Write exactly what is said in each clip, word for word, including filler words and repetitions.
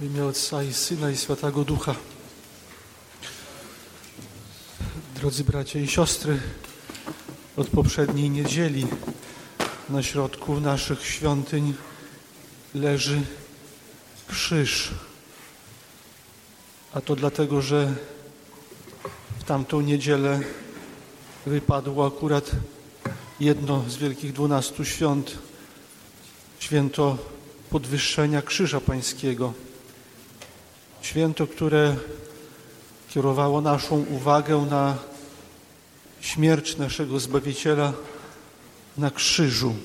W imię Ojca i Syna i Świętego Ducha. Drodzy bracia i siostry, od poprzedniej niedzieli na środku naszych świątyń leży krzyż. A to dlatego, że w tamtą niedzielę wypadło akurat jedno z wielkich dwunastu świąt, święto podwyższenia Krzyża Pańskiego. Święto, które kierowało naszą uwagę na śmierć naszego Zbawiciela na krzyżu,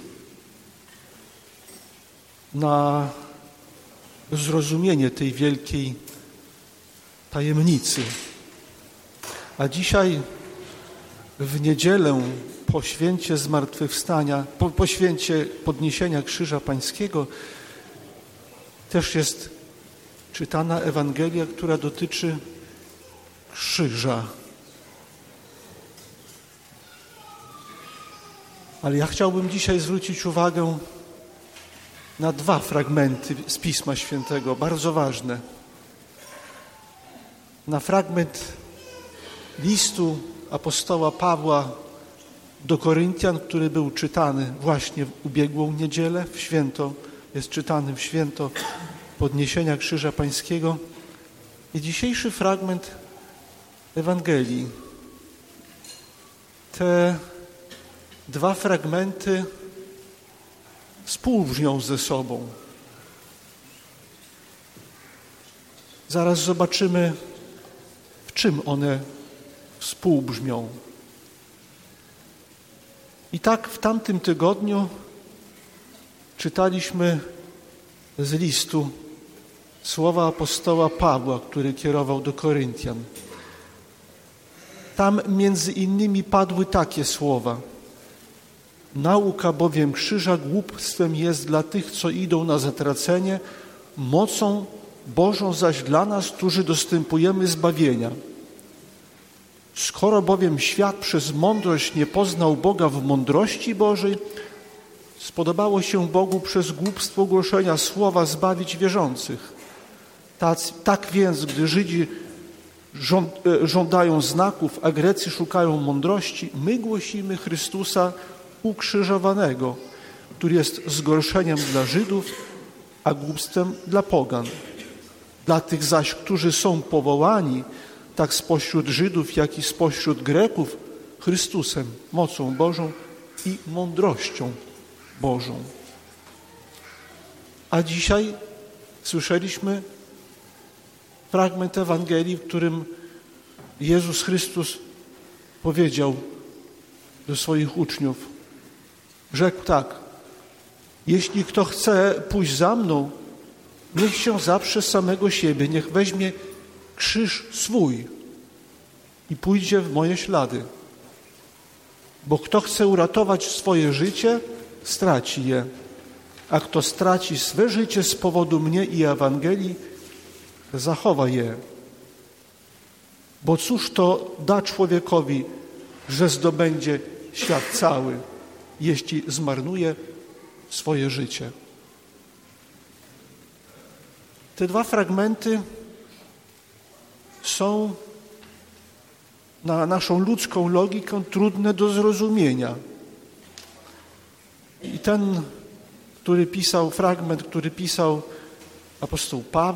na zrozumienie tej wielkiej tajemnicy. A dzisiaj w niedzielę po święcie zmartwychwstania, po, po święcie podniesienia Krzyża Pańskiego też jest czytana Ewangelia, która dotyczy krzyża. Ale ja chciałbym dzisiaj zwrócić uwagę na dwa fragmenty z Pisma Świętego, bardzo ważne. Na fragment listu apostoła Pawła do Koryntian, który był czytany właśnie w ubiegłą niedzielę, w święto, jest czytany w święto podniesienia Krzyża Pańskiego. I dzisiejszy fragment Ewangelii. Te dwa fragmenty współbrzmią ze sobą. Zaraz zobaczymy, w czym one współbrzmią. I tak w tamtym tygodniu czytaliśmy z listu słowa apostoła Pawła, który kierował do Koryntian. Tam między innymi padły takie słowa: nauka bowiem krzyża głupstwem jest dla tych, co idą na zatracenie, mocą Bożą zaś dla nas, którzy dostępujemy zbawienia. Skoro bowiem świat przez mądrość nie poznał Boga w mądrości Bożej, spodobało się Bogu przez głupstwo głoszenia słowa zbawić wierzących. Tak, tak więc, gdy Żydzi żądają znaków, a Grecy szukają mądrości, my głosimy Chrystusa ukrzyżowanego, który jest zgorszeniem dla Żydów, a głupstwem dla pogan. Dla tych zaś, którzy są powołani, tak spośród Żydów, jak i spośród Greków, Chrystusem, mocą Bożą i mądrością Bożą. A dzisiaj słyszeliśmy fragment Ewangelii, w którym Jezus Chrystus powiedział do swoich uczniów, rzekł tak: jeśli kto chce pójść za mną, niech się zaprze samego siebie, niech weźmie krzyż swój i pójdzie w moje ślady. Bo kto chce uratować swoje życie, straci je, a kto straci swe życie z powodu mnie i Ewangelii, zachowa je. Bo cóż to da człowiekowi, że zdobędzie świat cały, jeśli zmarnuje swoje życie? Te dwa fragmenty są na naszą ludzką logikę trudne do zrozumienia. I ten, który pisał, fragment, który pisał apostoł Paweł,